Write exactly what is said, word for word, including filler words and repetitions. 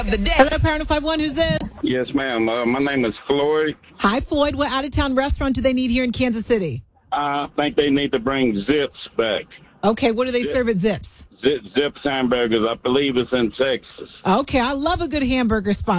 The day. Hello, Parent five one. Who's this? Yes, ma'am. Uh, my name is Floyd. Hi, Floyd. What out-of-town restaurant do they need here in Kansas City? I think they need to bring Zips back. Okay, what do they Zip. serve at Zips? Zip, Zips hamburgers. I believe it's in Texas. Okay, I love a good hamburger spot.